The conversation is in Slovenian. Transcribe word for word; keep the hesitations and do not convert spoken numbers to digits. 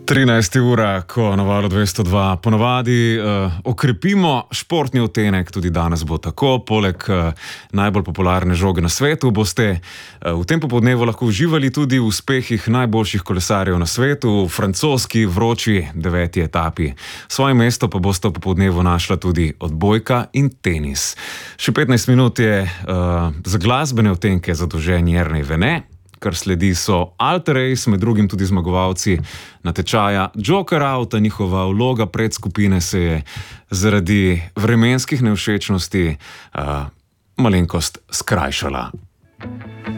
trinajsta ura, ko na valu dvesto dva ponavadi uh, okrepimo športni odtenek, tudi danes bo tako. Poleg uh, najbolj popularne žoge na svetu boste uh, v tem popoldnevu lahko uživali tudi v uspehih najboljših kolesarjev na svetu, v francoski vroči deveti etapi. Svoje mesto pa boste v popoldnevu našla tudi odbojka in tenis. Še petnajst minut je uh, za glasbene odtenke zadolžen Jernej Vene. Kar sledi so Alter Ace, med drugim tudi zmagovalci natečaja Joker Out. Njihova vloga predskupine se je zaradi vremenskih nevšečnosti uh, malenkost skrajšala.